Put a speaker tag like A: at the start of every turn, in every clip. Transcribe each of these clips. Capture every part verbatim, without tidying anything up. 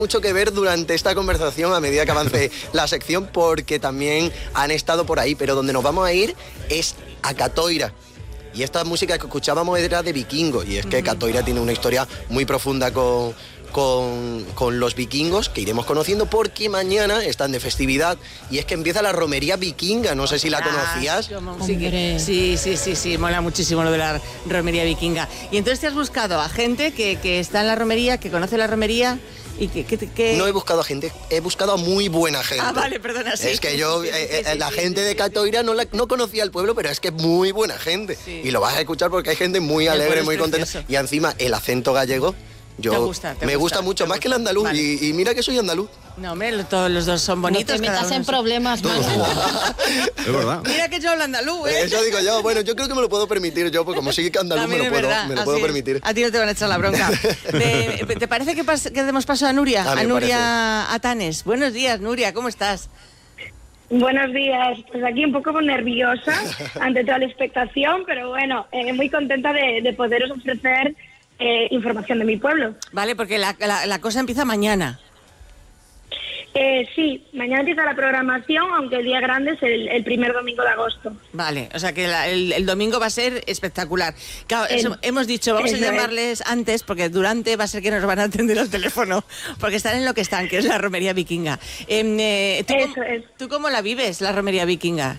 A: Mucho que ver durante esta conversación a medida que avance la sección, porque también han estado por ahí, pero donde nos vamos a ir es a Catoira. Y esta música que escuchábamos era de vikingos, y es que Catoira tiene una historia muy profunda con, con, con los vikingos, que iremos conociendo porque mañana están de festividad, y es que empieza la romería vikinga, no sé si la conocías.
B: Sí, que, sí, sí, sí, sí, mola muchísimo lo de la romería vikinga. Y entonces te has buscado a gente que, que está en la romería, que conoce la romería. ¿Y que, que, que...
A: No he buscado a gente, he buscado a muy buena gente.
B: Ah, vale, perdona, sí.
A: Es que yo,
B: sí, sí,
A: eh,
B: sí,
A: la
B: sí,
A: gente
B: sí,
A: de Catoira no, la, no conocía el pueblo, pero es que es muy buena gente. Sí. Y lo vas a escuchar porque hay gente muy alegre, muy contenta. Y encima el acento gallego, yo
B: ¿Te gusta, te
A: me gusta, gusta mucho, más gusta. que el andaluz. Vale. Y, y mira que soy andaluz.
B: No, hombre, todos los dos son bonitos.
C: No te metas en problemas,
A: man.
D: Es verdad.
B: Mira que yo hablo andaluz, ¿eh?
A: Eso digo yo. Bueno, yo creo que me lo puedo permitir yo, porque como soy andaluz me lo, puedo, me lo puedo permitir.
B: A ti no te van a echar la bronca. ¿Te, ¿te parece que, pas, que demos paso a Nuria?
A: A,
B: a Nuria Atanes. Buenos días, Nuria, ¿cómo estás?
E: Buenos días, pues aquí un poco nerviosa ante toda la expectación, pero bueno, eh, muy contenta de, de poderos ofrecer eh, información de mi pueblo.
B: Vale, porque la, la, la cosa empieza mañana.
E: Eh, sí, mañana empieza la programación, aunque el día grande es el, el primer domingo de agosto.
B: Vale, o sea que la, el, el domingo va a ser espectacular. Claro, el, eso, hemos dicho, vamos a llamarles es. antes, porque durante va a ser que nos van a atender al teléfono, porque están en lo que están, que es la romería vikinga. Eh, ¿tú,
E: eso
B: cómo,
E: es.
B: ¿Tú cómo la vives, la romería vikinga?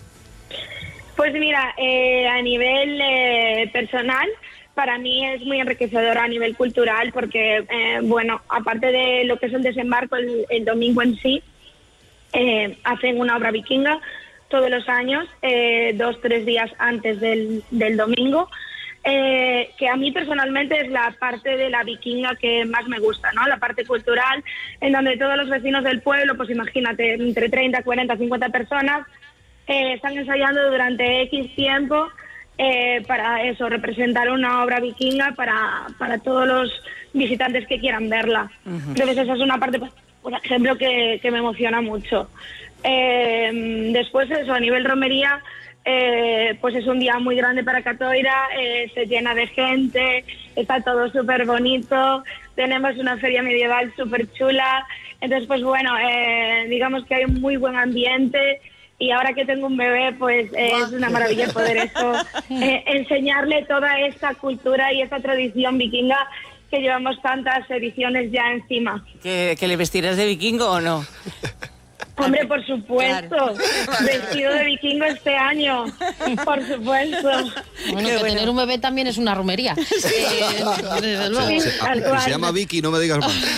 E: Pues mira, eh, a nivel eh, personal, para mí es muy enriquecedora a nivel cultural porque, eh, bueno, aparte de lo que es el desembarco el, el domingo en sí, eh, hacen una obra vikinga todos los años, eh, dos, tres días antes del, del domingo, eh, que a mí personalmente es la parte de la vikinga que más me gusta, ¿no? La parte cultural, en donde todos los vecinos del pueblo, pues imagínate, entre treinta, cuarenta, cincuenta personas, eh, están ensayando durante X tiempo, Eh, para eso, representar una obra vikinga para, para todos los visitantes que quieran verla. Uh-huh. Entonces esa es una parte, por ejemplo, que, que me emociona mucho. Eh, después eso, a nivel romería, eh, pues es un día muy grande para Catoira, eh, se llena de gente, está todo súper bonito, tenemos una feria medieval súper chula, entonces pues bueno, eh, digamos que hay un muy buen ambiente. Y ahora que tengo un bebé, pues eh, es una maravilla poder eso, eh, enseñarle toda esta cultura y esta tradición vikinga que llevamos tantas ediciones ya encima.
B: ¿Que, que le vestirás de vikingo o no?
E: Hombre, por supuesto, claro. Vestido de vikingo este año, por supuesto.
C: Bueno, que bueno. Tener un bebé también es una romería.
E: Sí.
C: Eh, desde luego.
D: Se, se, se, se llama Vicky, no me digas más.